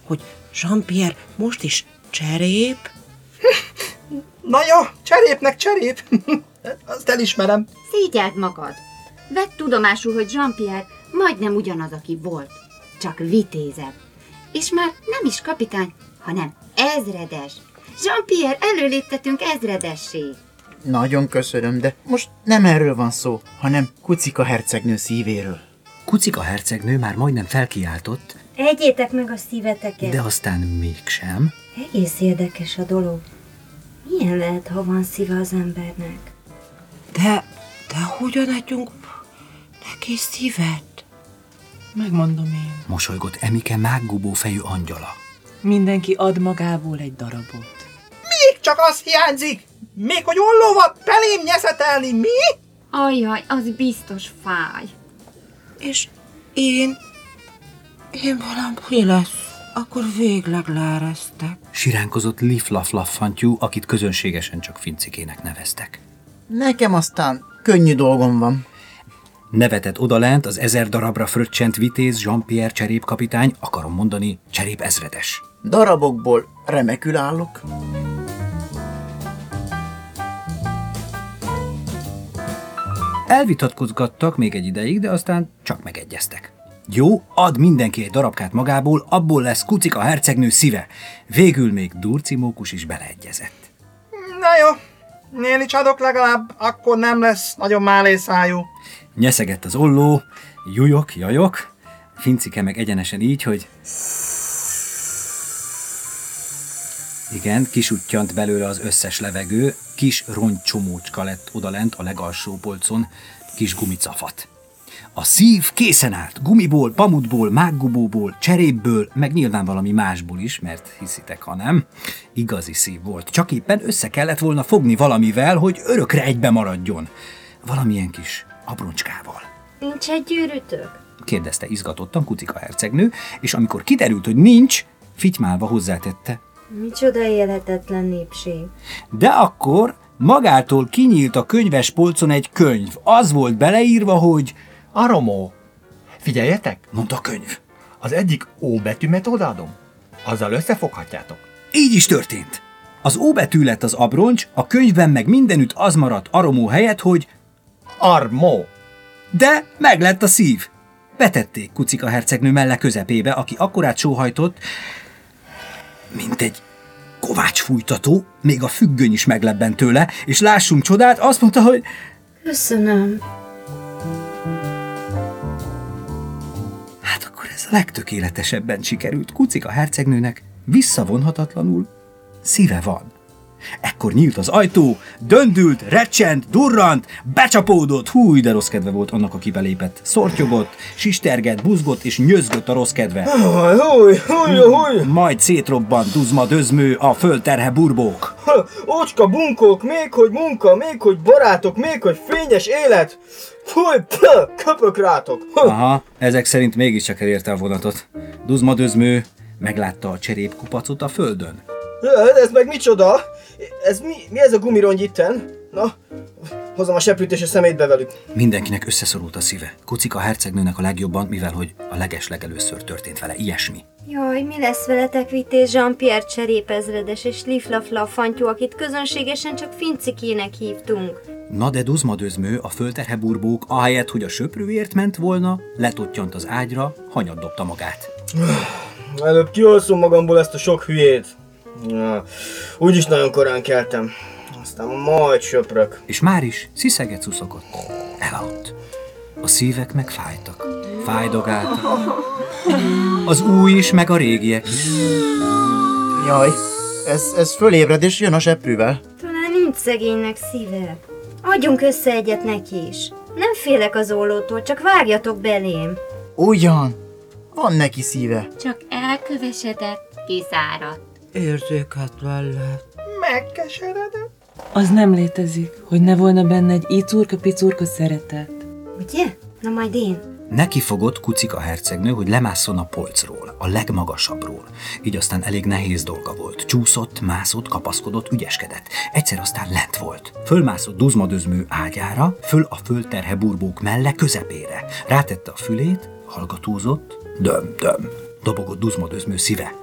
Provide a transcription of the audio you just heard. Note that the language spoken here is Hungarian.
hogy Jean-Pierre most is cserép? Na jó, cserépnek cserép. Azt elismerem. Szégyeld magad. Vedd tudomásul, hogy Jean-Pierre majdnem ugyanaz, aki volt. Csak vitézebb. És már nem is kapitány, hanem ezredes. Jean-Pierre, előléptetünk ezredessé. Nagyon köszönöm, de most nem erről van szó, hanem Kucika hercegnő szívéről. Kucika hercegnő már majdnem felkiáltott, Egyétek meg a szíveteket. de aztán mégsem. Egész érdekes a dolog. Milyen lehet, ha van szíve az embernek? De hogyan adjunk neki szívet? Megmondom én. Mosolygott Emike mággubó fejű angyala. Mindenki ad magából egy darabot. Még csak az hiányzik. Még hogy ollóval belém nyeszetelni, mi? Ajjaj, az biztos fáj. És én valami lesz. Akkor végleg leeresztek. Siránkozott Liflaf-Laffantyú, akit közönségesen csak Fincikének neveztek. Nekem aztán könnyű dolgom van. Nevetett odalent az 1000 darabra fröccsent vitéz Jean-Pierre cserépkapitány, akarom mondani, cserép ezredes. Darabokból remekül állok. Elvitatkozgattak még egy ideig, de aztán csak megegyeztek. Jó, ad mindenki egy darabkát magából, abból lesz Kucika hercegnő szíve. Végül még Durci Mókus is beleegyezett. Na jó, én is adok legalább, akkor nem lesz nagyon málészájú. Nyeszegett az olló, jujok, jajok, Fincike meg egyenesen így, hogy... Igen, kisuttyant belőle az összes levegő, kis rongycsomócska lett odalent a legalsó polcon, kis gumicafat. A szív készen állt, gumiból, pamutból, mággubóból, cserépből, meg nyilván valami másból is, mert hiszitek, ha nem, igazi szív volt. Csak éppen össze kellett volna fogni valamivel, hogy örökre egybe maradjon. Valamilyen kis abroncskával. Nincs egy gyűrűtök? Kérdezte izgatottan Kucika hercegnő, és amikor kiderült, hogy nincs, fitymálva hozzátette. Micsoda élhetetlen népség. De akkor magától kinyílt a könyves polcon egy könyv. Az volt beleírva, hogy... Aromó, figyeljetek, Mondta a könyv. az egyik ó betűmet odaadom. Azzal összefoghatjátok. Így is történt. Az ó betű lett az abroncs, a könyvben meg mindenütt az maradt Aromó helyett, hogy... Armó. De meglett a szív. Betették Kucika hercegnő melle közepébe, aki akkorát sóhajtott, mint egy kovácsfújtató, még a függöny is meglebbent tőle, és lássunk csodát, azt mondta, hogy... Köszönöm. Hát akkor ez a legtökéletesebben sikerült Kucika hercegnőnek, visszavonhatatlanul szíve van. Ekkor nyílt az ajtó, döndült, recsent, durrant, becsapódott, húj, de rossz kedve volt annak, aki belépett. Szortyogott, sistergett, buzgott és nyözgött a rossz kedve. Majd szétrobbant duzma dözmő, a földterhe burbók. Ócska bunkók, még hogy munka, még hogy barátok, még hogy fényes élet. Fúj, köpök rátok. Aha, ezek szerint mégiscsak elérte a vonatot. Duzma dözmő meglátta a cserépkupacot a földön. Ez meg micsoda? Ez mi ez a gumirongy itten? Na, hozom a seprűt és a szemétbe velük. Mindenkinek összeszorult a szíve. Kucika hercegnőnek a legjobban, mivel hogy a legeslegelőször történt vele ilyesmi. Jaj, mi lesz veletek, vitéz Jean-Pierre cserépezredes és Liflaf-Laffantyú, akit közönségesen csak Fincikének hívtunk? Na de Duzma dözmő, a földterhe burbók, ahelyett, hogy a söprőért ment volna, letottyant az ágyra, hanyat dobta magát. Előbb kialszom magamból ezt a sok hülyét. Úgyis nagyon korán keltem. Aztán majd söprök. És már is sziszeget szuszogott. Elaludt. A szívek meg fájtak. Fájdogáltak. Az új is, meg a régiek is. Jaj, ez fölébred és jön a seprűvel. Talán nincs szegénynek szíve. Adjunk össze egyet neki is. Nem félek az ollótól, csak vágjatok belém. Ugyan, van neki szíve. Csak elkövesedett, kiszáradt. Érzéketlen lett. Megkeseredett. Az nem létezik, hogy ne volna benne egy icurka-picurka szeretet. Ugye? Na majd én. Neki fogott Kucika hercegnő, hogy lemásszon a polcról, a legmagasabbról. Így aztán elég nehéz dolga volt. Csúszott, mászott, kapaszkodott, ügyeskedett. Egyszer aztán lent volt. Fölmászott Duzma dözmő ágyára, föl a földterhe burbók melle közepére. Rátette a fülét, hallgatózott, döm-döm. Dobogott Duzma dözmő szíve.